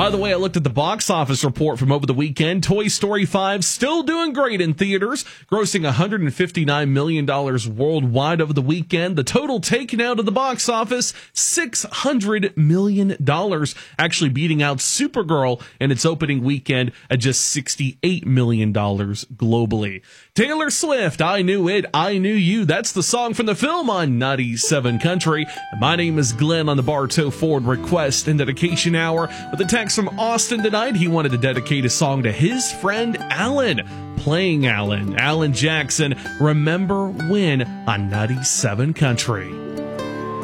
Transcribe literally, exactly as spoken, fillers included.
By the way, I looked at the box office report from over the weekend. Toy Story five still doing great in theaters, grossing one hundred fifty-nine million dollars worldwide over the weekend. The total taken out of the box office, six hundred million dollars, actually beating out Supergirl in its opening weekend at just sixty-eight million dollars globally. Taylor Swift, I Knew It, I Knew You. That's the song from the film on ninety-seven Country. My name is Glenn on the Bartow Ford Request and Dedication Hour. With a text from Austin tonight, he wanted to dedicate a song to his friend Alan. Playing Alan, Alan Jackson, Remember When on ninety-seven Country.